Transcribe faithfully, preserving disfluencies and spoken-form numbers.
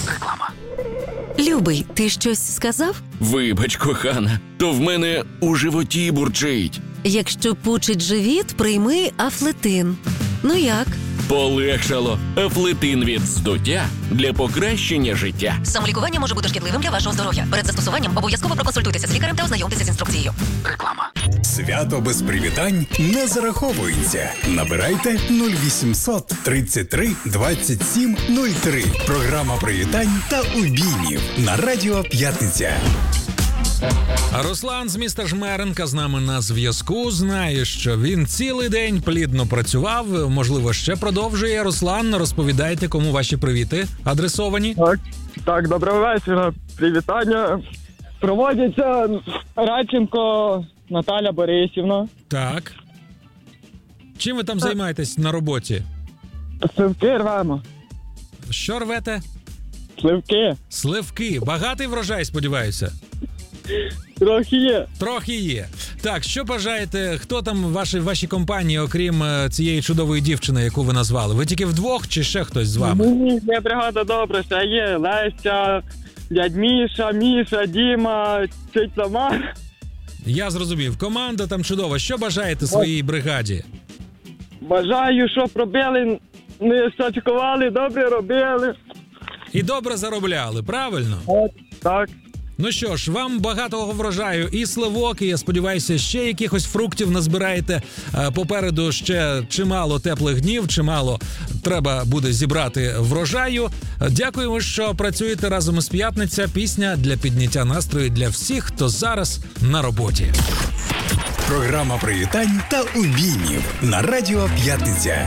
Реклама. Любий, ти щось сказав? Вибач, кохана, то в мене у животі бурчить. Якщо пучить живіт, прийми Афлетин. Ну як? Полегшало. Афлетин від здуття для покращення життя. Самолікування може бути шкідливим для вашого здоров'я. Перед застосуванням обов'язково проконсультуйтеся з лікарем та ознайомтеся з інструкцією. Реклама. Свято без привітань не зараховується. Набирайте нуль вісімсот тридцять три двадцять сім нуль три. Програма привітань та обіймів на Радіо П'ятниця. Руслан з міста Жмеринка з нами на зв'язку. Знає, що він цілий день плідно працював. Можливо, ще продовжує. Руслан, розповідайте, кому ваші привіти адресовані. Так, так, доброго вечора. Привітання. Проводяться Радченко Наталя Борисівна. Так. Чим ви там займаєтесь на роботі? Сливки рвемо. Що рвете? Сливки. Сливки. Багатий врожай, сподіваюся? Трохи є. Трохи є. Так, що бажаєте, хто там в вашій, вашій компанії, окрім е, цієї чудової дівчини, яку ви назвали? Ви тільки вдвох чи ще хтось з вами? Ні, є бригада добра, ще є Леся, дядь Міша, Міша, Діма, чить Тамара. Я зрозумів. Команда там чудова. Що бажаєте своїй бригаді? Бажаю, щоб робили, не сачкували, добре робили. І добре заробляли, правильно? От, так. Ну що ж, вам багатого врожаю і сливок, і я сподіваюся, ще якихось фруктів назбираєте. Е, Попереду ще чимало теплих днів, чимало треба буде зібрати врожаю. Дякуємо, що працюєте разом із П'ятниця. Пісня для підняття настрою для всіх, хто зараз на роботі. Програма привітань та обіймів на Радіо П'ятниця.